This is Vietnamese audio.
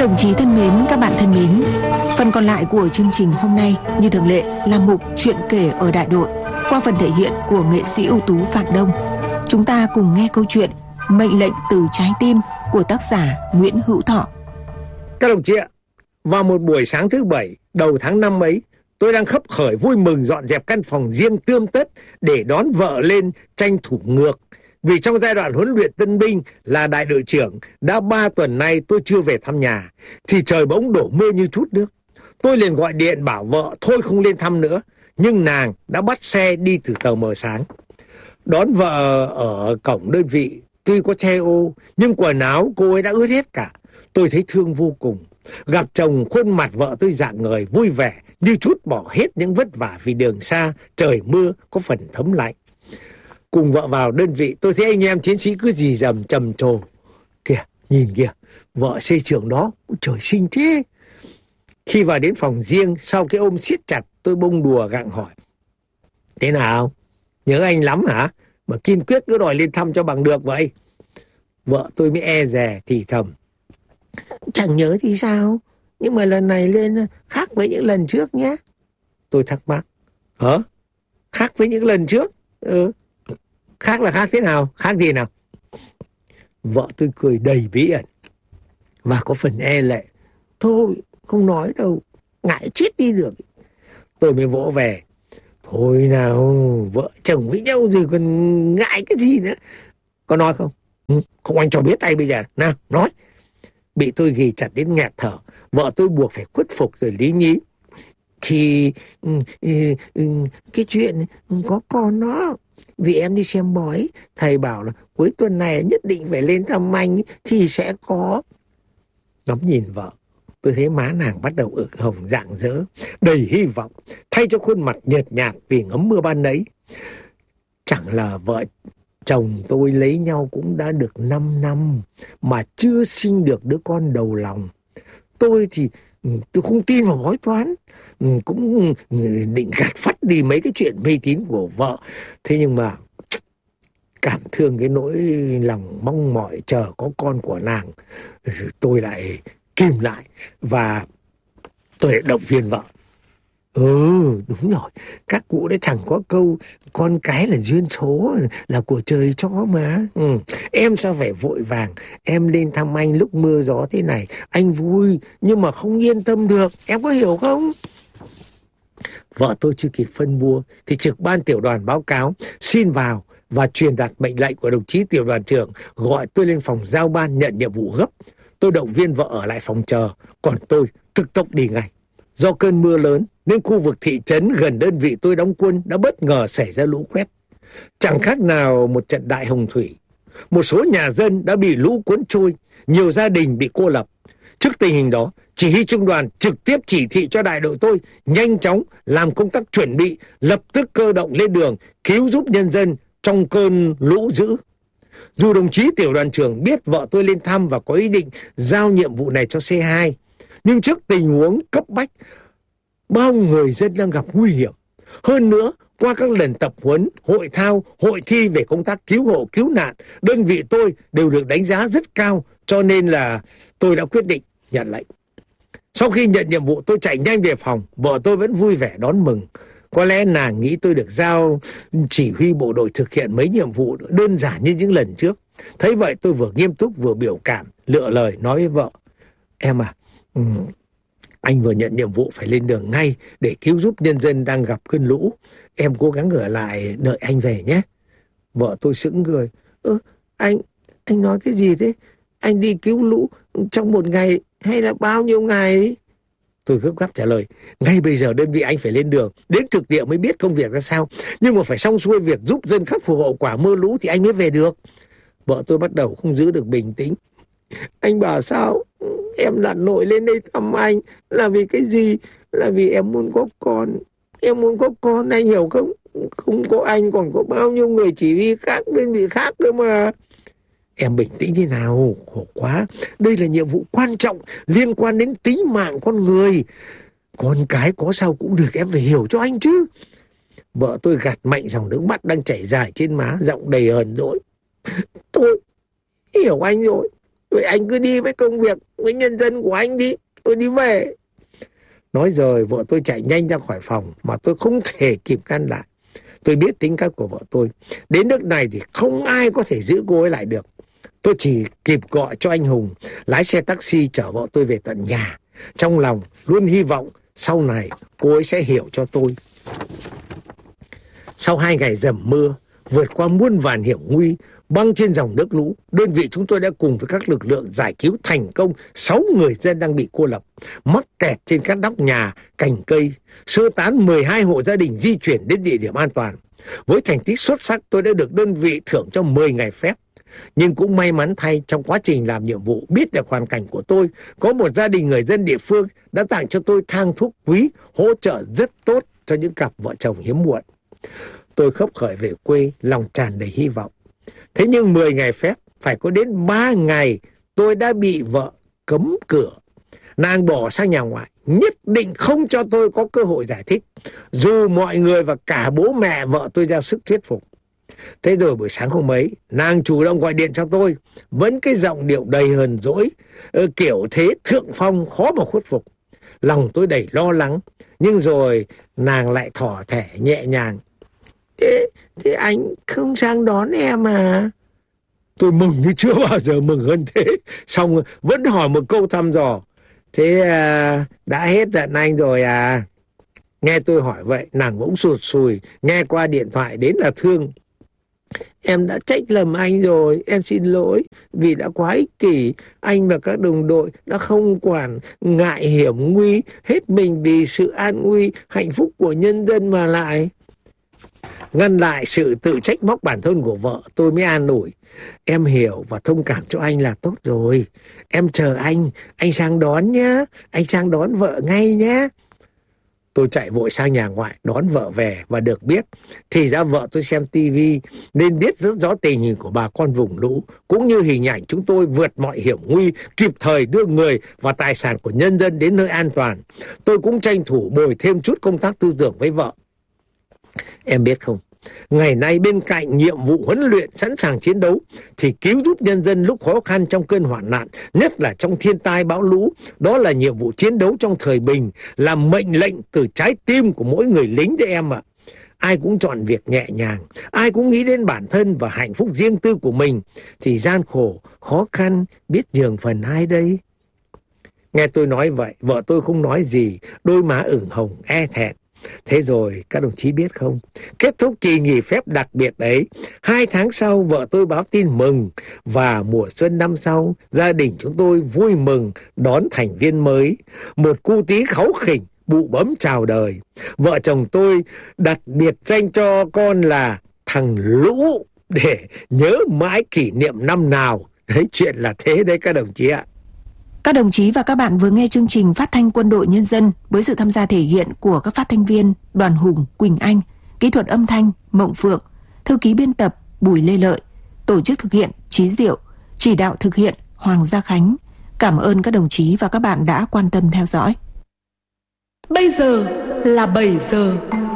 đồng chí thân mến, các bạn thân mến, phần còn lại của chương trình hôm nay như thường lệ là mục chuyện kể ở đại đội qua phần thể hiện của nghệ sĩ ưu tú Phạm Đông. Chúng ta cùng nghe câu chuyện Mệnh lệnh từ trái tim của tác giả Nguyễn Hữu Thọ. Các đồng chí ạ, vào một buổi sáng thứ Bảy đầu tháng 5 ấy, tôi đang khấp khởi vui mừng dọn dẹp căn phòng riêng tươm tất để đón vợ lên tranh thủ ngược. Vì trong giai đoạn huấn luyện tân binh là đại đội trưởng, đã 3 tuần nay tôi chưa về thăm nhà, thì trời bỗng đổ mưa như trút nước. Tôi liền gọi điện bảo vợ thôi không lên thăm nữa, nhưng nàng đã bắt xe đi từ tờ mờ sáng. Đón vợ ở cổng đơn vị, tuy có che ô, nhưng quần áo cô ấy đã ướt hết cả. Tôi thấy thương vô cùng. Gặp chồng, khuôn mặt vợ tôi rạng ngời, vui vẻ, như trút bỏ hết những vất vả vì đường xa, trời mưa, có phần thấm lạnh. Cùng vợ vào đơn vị, tôi thấy anh em chiến sĩ cứ rì rầm trầm trồ. Kìa, nhìn kìa, vợ xây trưởng đó, trời xinh thế. Khi vào đến phòng riêng, sau cái ôm siết chặt, tôi bông đùa gặng hỏi. Thế nào? Nhớ anh lắm hả? Mà kiên quyết cứ đòi lên thăm cho bằng được vậy. Vợ tôi mới e dè thì thầm. Chẳng nhớ thì sao? Nhưng mà lần này lên khác với những lần trước nhé. Tôi thắc mắc. Hả? Khác với những lần trước? Khác là khác thế nào? Khác gì nào? Vợ tôi cười đầy bí ẩn và có phần e lệ. Thôi, không nói đâu, ngại chết đi được. Tôi mới vỗ về. Thôi nào, vợ chồng với nhau rồi còn ngại cái gì nữa. Có nói không? Không, anh cho biết tay bây giờ. Nào, nói. Bị tôi ghì chặt đến nghẹt thở. Vợ tôi buộc phải khuất phục rồi lý nhí. Thì cái chuyện có con đó. Vì em đi xem bói, thầy bảo là cuối tuần này nhất định phải lên thăm anh thì sẽ có. Ngắm nhìn vợ, tôi thấy má nàng bắt đầu ửng hồng rạng rỡ, đầy hy vọng, thay cho khuôn mặt nhợt nhạt vì ngấm mưa ban ấy. Chẳng là vợ chồng tôi lấy nhau cũng đã được 5 năm mà chưa sinh được đứa con đầu lòng. Tôi thì tôi không tin vào bói toán, cũng định gạt phắt đi mấy cái chuyện mê tín của vợ. Thế nhưng mà cảm thương cái nỗi lòng mong mỏi chờ có con của nàng, tôi lại kìm lại và tôi lại động viên vợ. Đúng rồi, các cụ đã chẳng có câu con cái là duyên số, là của trời cho mà. Em sao phải vội vàng, em lên thăm anh lúc mưa gió thế này, anh vui nhưng mà không yên tâm được, em có hiểu không? Vợ tôi chưa kịp phân bua thì trực ban tiểu đoàn báo cáo xin vào và truyền đạt mệnh lệnh của đồng chí tiểu đoàn trưởng gọi tôi lên phòng giao ban nhận nhiệm vụ gấp. Tôi động viên vợ ở lại phòng chờ, còn tôi tức tốc đi ngay. Do cơn mưa lớn nên khu vực thị trấn gần đơn vị tôi đóng quân đã bất ngờ xảy ra lũ quét. Chẳng khác nào một trận đại hồng thủy. Một số nhà dân đã bị lũ cuốn trôi, nhiều gia đình bị cô lập. Trước tình hình đó, chỉ huy trung đoàn trực tiếp chỉ thị cho đại đội tôi nhanh chóng làm công tác chuẩn bị, lập tức cơ động lên đường cứu giúp nhân dân trong cơn lũ dữ. Dù đồng chí tiểu đoàn trưởng biết vợ tôi lên thăm và có ý định giao nhiệm vụ này cho C2, nhưng trước tình huống cấp bách, bao người dân đang gặp nguy hiểm. Hơn nữa, qua các lần tập huấn, hội thao, hội thi về công tác cứu hộ, cứu nạn, đơn vị tôi đều được đánh giá rất cao, cho nên là tôi đã quyết định nhận lệnh. Sau khi nhận nhiệm vụ, tôi chạy nhanh về phòng, vợ tôi vẫn vui vẻ đón mừng. Có lẽ nàng nghĩ tôi được giao chỉ huy bộ đội thực hiện mấy nhiệm vụ đơn giản như những lần trước. Thấy vậy tôi vừa nghiêm túc vừa biểu cảm, lựa lời nói với vợ. Em à, anh vừa nhận nhiệm vụ phải lên đường ngay để cứu giúp nhân dân đang gặp cơn lũ. Em cố gắng ở lại đợi anh về nhé. Vợ tôi sững người. Anh nói cái gì thế? Anh đi cứu lũ trong một ngày hay là bao nhiêu ngày? Tôi gấp gáp trả lời. Ngay bây giờ đơn vị anh phải lên đường, đến thực địa mới biết công việc ra sao. Nhưng mà phải xong xuôi việc giúp dân khắc phục hậu quả mưa lũ thì anh mới về được. Vợ tôi bắt đầu không giữ được bình tĩnh. Anh bảo sao? Em lặn lội lên đây thăm anh là vì cái gì? Là vì em muốn có con. Em muốn có con, anh hiểu không? Không có anh còn có bao nhiêu người chỉ huy khác, đơn vị khác cơ mà. Em bình tĩnh thế nào? Khổ quá. Đây là nhiệm vụ quan trọng liên quan đến tính mạng con người. Con cái có sao cũng được, em phải hiểu cho anh chứ. Vợ tôi gạt mạnh dòng nước mắt đang chảy dài trên má, giọng đầy hờn dỗi. Tôi hiểu anh rồi. Vậy anh cứ đi với công việc, với nhân dân của anh đi, tôi đi về. Nói rồi vợ tôi chạy nhanh ra khỏi phòng mà tôi không thể kịp ngăn lại. Tôi biết tính cách của vợ tôi, đến nước này thì không ai có thể giữ cô ấy lại được. Tôi chỉ kịp gọi cho anh Hùng lái xe taxi chở vợ tôi về tận nhà, trong lòng luôn hy vọng sau này cô ấy sẽ hiểu cho tôi. Sau 2 ngày dầm mưa, vượt qua muôn vàn hiểm nguy, băng trên dòng nước lũ, đơn vị chúng tôi đã cùng với các lực lượng giải cứu thành công 6 người dân đang bị cô lập, mắc kẹt trên các nóc nhà, cành cây, sơ tán 12 hộ gia đình di chuyển đến địa điểm an toàn. Với thành tích xuất sắc, tôi đã được đơn vị thưởng cho 10 ngày phép. Nhưng cũng may mắn thay, trong quá trình làm nhiệm vụ, biết được hoàn cảnh của tôi, có một gia đình người dân địa phương đã tặng cho tôi thang thuốc quý, hỗ trợ rất tốt cho những cặp vợ chồng hiếm muộn. Tôi khấp khởi về quê, lòng tràn đầy hy vọng. Thế nhưng 10 ngày phép, phải có đến 3 ngày tôi đã bị vợ cấm cửa. Nàng bỏ sang nhà ngoại, nhất định không cho tôi có cơ hội giải thích, dù mọi người và cả bố mẹ vợ tôi ra sức thuyết phục. Thế rồi buổi sáng hôm ấy, nàng chủ động gọi điện cho tôi, vẫn cái giọng điệu đầy hờn dỗi, kiểu thế thượng phong khó mà khuất phục. Lòng tôi đầy lo lắng, nhưng rồi nàng lại thỏ thẻ nhẹ nhàng. Thế anh không sang đón em à? Tôi mừng như chưa bao giờ mừng hơn thế. Xong vẫn hỏi một câu thăm dò. Thế đã hết giận anh rồi à? Nghe tôi hỏi vậy, nàng bỗng sụt sùi, nghe qua điện thoại đến là thương. Em đã trách lầm anh rồi, em xin lỗi vì đã quá ích kỷ. Anh và các đồng đội đã không quản ngại hiểm nguy, hết mình vì sự an nguy, hạnh phúc của nhân dân mà lại. Ngăn lại sự tự trách móc bản thân của vợ, tôi mới an ủi. Em hiểu và thông cảm cho anh là tốt rồi. Em chờ anh sang đón nhé, anh sang đón vợ ngay nhé. Tôi chạy vội sang nhà ngoại đón vợ về và được biết thì ra vợ tôi xem tivi nên biết rất rõ tình hình của bà con vùng lũ, cũng như hình ảnh chúng tôi vượt mọi hiểm nguy, kịp thời đưa người và tài sản của nhân dân đến nơi an toàn. Tôi cũng tranh thủ bồi thêm chút công tác tư tưởng với vợ. Em biết không, ngày nay bên cạnh nhiệm vụ huấn luyện sẵn sàng chiến đấu thì cứu giúp nhân dân lúc khó khăn trong cơn hoạn nạn, nhất là trong thiên tai bão lũ, đó là nhiệm vụ chiến đấu trong thời bình, là mệnh lệnh từ trái tim của mỗi người lính đấy em ạ. Ai cũng chọn việc nhẹ nhàng, ai cũng nghĩ đến bản thân và hạnh phúc riêng tư của mình, thì gian khổ, khó khăn biết nhường phần ai đây? Nghe tôi nói vậy, vợ tôi không nói gì, đôi má ửng hồng e thẹn. Thế rồi các đồng chí biết không, kết thúc kỳ nghỉ phép đặc biệt ấy, 2 tháng sau vợ tôi báo tin mừng, và mùa xuân năm sau gia đình chúng tôi vui mừng đón thành viên mới, một cu tí kháu khỉnh bụ bấm chào đời. Vợ chồng tôi đặt biệt danh cho con là thằng Lũ để nhớ mãi kỷ niệm năm nào. Đấy, chuyện là thế đấy các đồng chí ạ. Các đồng chí và các bạn vừa nghe chương trình Phát thanh Quân đội Nhân dân với sự tham gia thể hiện của các phát thanh viên Đoàn Hùng, Quỳnh Anh, kỹ thuật âm thanh Mộng Phượng, thư ký biên tập Bùi Lê Lợi, tổ chức thực hiện Chí Diệu, chỉ đạo thực hiện Hoàng Gia Khánh. Cảm ơn các đồng chí và các bạn đã quan tâm theo dõi. Bây giờ là 7 giờ.